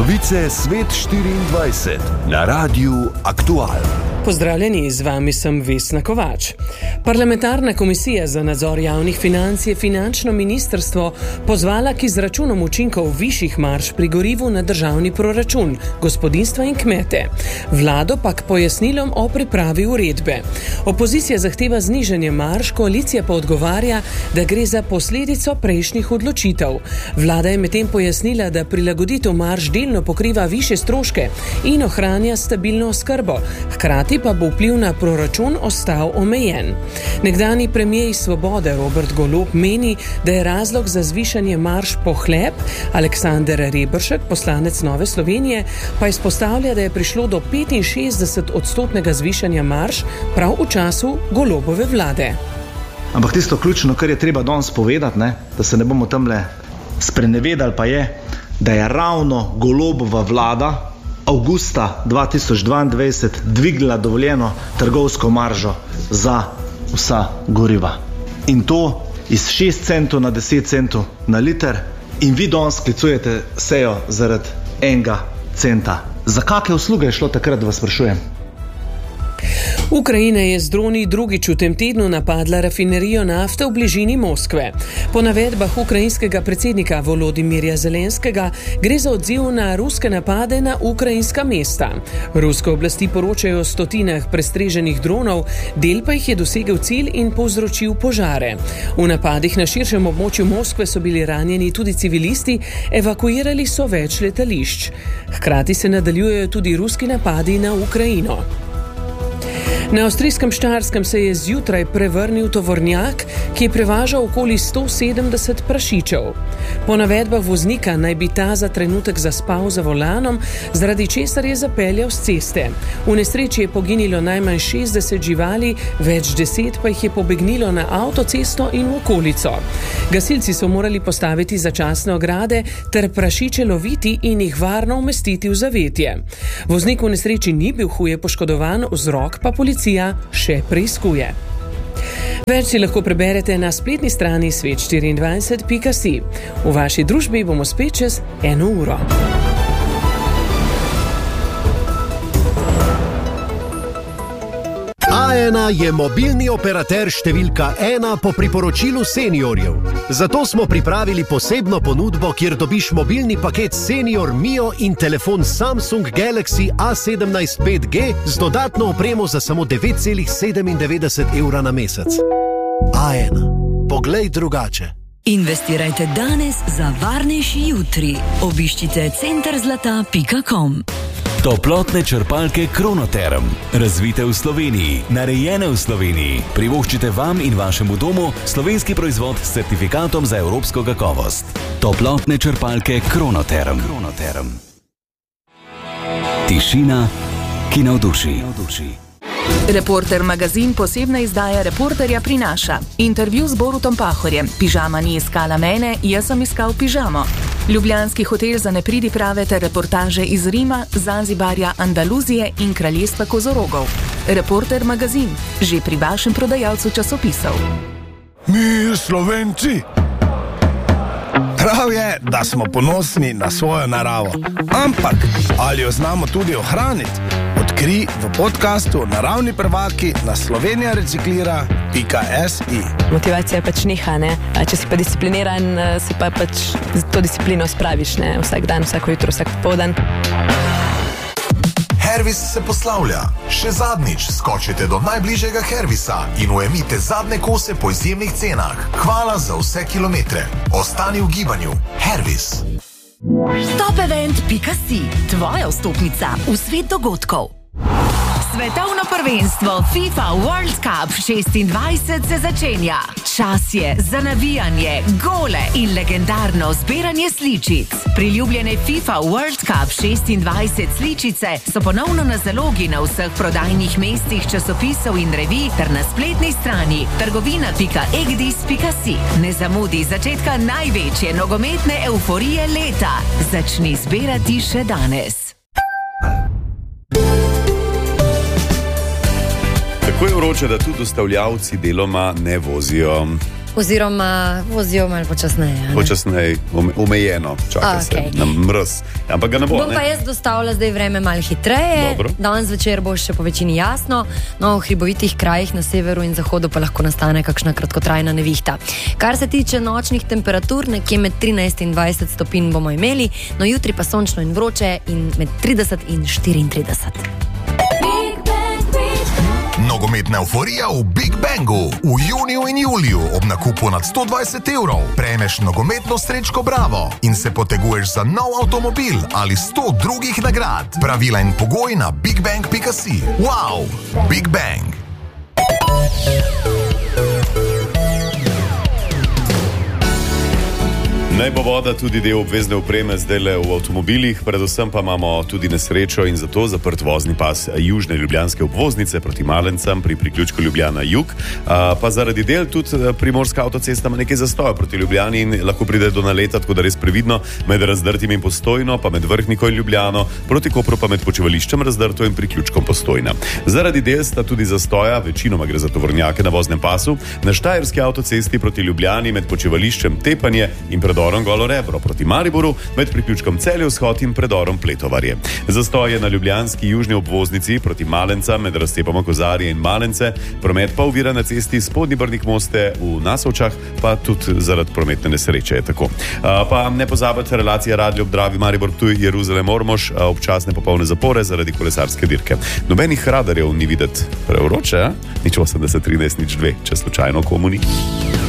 Novice Svet 24 na Radiu Aktual. Pozdravljeni, z vami sem Vesna Kovač. Parlamentarna komisija za nadzor javnih financ je finančno ministrstvo pozvala k izračunom učinkov višjih marž pri gorivu na državni proračun, gospodinjstva in kmete. Vlado pa k pojasnilom o pripravi uredbe. Opozicija zahteva znižanje marž, koalicija pa odgovarja, da gre za posledico prejšnjih odločitev. Vlada je medtem pojasnila, da prilagoditev marž delno pokriva višje stroške in ohranja stabilno oskrbo. Hkrati pa bo vpliv na proračun ostal omejen. Nekdanji premier iz Svobode Robert Golob meni, da je razlog za zvišanje marž pohlep. Aleksander Reberšek, poslanec Nove Slovenije, pa izpostavlja, da je prišlo do 65% zvišanja marž prav v času Golobove vlade. Ampak tisto ključno, kar je treba danes povedati, da se ne bomo tamle sprenevedali, pa je, da je ravno Golobova vlada avgusta 2022 dvignila dovoljeno trgovsko maržo za vsa goriva. In to iz 6 centov na 10 centov na liter. In vi danes sklicujete sejo zaradi 1 centa. Za kakšne usluge je šlo takrat, vas sprašujem? Ukrajina je z droni drugič v tem tednu napadla rafinerijo nafte v bližini Moskve. Po navedbah ukrajinskega predsednika Volodimirja Zelenskega gre za odziv na ruske napade na ukrajinska mesta. Ruske oblasti poročajo o stotinah prestreženih dronov, del pa jih je dosegel cilj in povzročil požare. V napadih na širšem območju Moskve so bili ranjeni tudi civilisti, evakuirali so več letališč. Hkrati se nadaljujejo tudi ruski napadi na Ukrajino. Na avstrijskem Štajerskem se je zjutraj prevrnil tovornjak, ki je prevažal okoli 170 prašičev. Po navedbah voznika naj bi ta za trenutek zaspal za volanom, zaradi česar je zapeljal s ceste. V nesreči je poginilo najmanj 60 živali, več 10 pa jih je pobegnilo na avtocesto in v okolico. Gasilci so morali postaviti začasne ograde ter prašiče loviti in jih varno umestiti v zavetje. Voznik v nesreči ni bil huje poškodovan, vzrok pa policija še preiskuje. Več si lahko preberete na spletni strani svet24.si. V vaši družbi bomo spet čez 1 uro. A1 je mobilni operater številka 1 po priporočilu seniorjev. Zato smo pripravili posebno ponudbo, kjer dobiš mobilni paket Senior Mio in telefon Samsung Galaxy A17 5G z dodatno opremo za samo 9,97 evra na mesec. A1. Poglej drugače. Investirajte danes za varnejši jutri. Obiščite centerzlata.com. Toplotne črpalke Kronoterm. Razvite v Sloveniji, narejene v Sloveniji. Privoščite vam in vašemu domu slovenski proizvod s certifikatom za evropsko kakovost. Toplotne črpalke Kronoterm. Tišina, ki navduši. Reporter magazin posebna izdaja Reporterja prinaša intervju z Borutom Pahorjem. Pižama ni iskala mene, jaz sem iskal pižamo. Ljubljanski hotel za nepridiprave ter reportaže iz Rima, Zanzibarja, Andaluzije in kraljestva kozorogov. Reporter magazin, že pri vašem prodajalcu časopisov. Mi Slovenci! Prav je, da smo ponosni na svojo naravo. Ampak, ali jo znamo tudi ohraniti? Odkrij v podcastu Naravni prvaki na slovenijareciklira.si. Motivacija je pač neha, ne? Če si pa discipliniran, si pa pač to disciplino spraviš, ne? Vsak dan, vsako jutro, vsak popoldan. Hervis se poslavlja. Še zadnjič skočite do najbližjega Hervisa in ujemite zadnje kose po izjemnih cenah. Hvala za vse kilometre. Ostani v gibanju. Hervis. Topevent.si, tvoja vstopnica v svet dogodkov. Svetovno prvenstvo FIFA World Cup 26 se začenja. Čas je za navijanje, gole in legendarno zbiranje sličic. Priljubljene FIFA World Cup 26 sličice so ponovno na zalogi na vseh prodajnih mestih časopisov in revij ter na spletni strani trgovina.egdis.si. Ne zamudi začetka največje nogometne euforije leta. Začni zbirati še danes. Tako je vroče, da tudi dostavljavci deloma ne vozijo. oziroma vozijo malo počasneje. Počasneje, omejeno, čaka se na mraz. Ampak ga ne bo. Bom pa jaz dostavila zdaj vreme malo hitreje. Danes zvečer bo še po večini jasno, no v hribovitih krajih na severu in zahodu pa lahko nastane kakšna kratkotrajna nevihta. Kar se tiče nočnih temperatur, nekje med 13 in 20 stopinj bomo imeli, no jutri pa sončno in vroče in med 30 in 34. Nogometna euforija v Big Bangu. V juniju in juliju ob nakupu nad 120 evrov prejmeš nogometno srečko Bravo in se poteguješ za nov avtomobil ali 100 drugih nagrad. Pravila in pogoj na bigbang.si. Wow! Big Bang! Naj bo voda tudi del obvezne opreme zdajle v avtomobilih, predvsem pa imamo tudi nesrečo in zato zaprt vozni pas južne ljubljanske obvoznice proti Malencem pri priključku Ljubljana jug. Pa zaradi del tudi Primorska avtocesta ima nekaj zastoja proti Ljubljani in lahko pride do naleta, tako da res previdno med Razdrtim in Postojno, pa med Vrhniko in Ljubljano, proti Kopru pa med Počivališčem Razdrto in priključkom Postojna. Zaradi del sta tudi zastoja, večinoma gre za tovornjake na voznem pasu, na Štajerski avtocesti proti Ljubljani med Počivališčem Tepanje in predorom Golo Rebro proti Mariboru med priključkom Celje vzhod in predorom Pletovarje. Zastoj je na ljubljanski južni obvoznici proti Malencem med razcepoma Kozarje in Malence, promet pa ovira na cesti Spodnji Brnik Moste v Nasovčah, pa tudi zaradi prometne nesreče je tako. Pa ne pozabite relacija Radio Obdravi Maribor Ptuj Jeruzalem Ormož, občasne popolne zapore zaradi kolesarske dirke. Nobenih radarjev ni videti. Prevroče, nič 80 13 nič 2, če slučajno komu ni.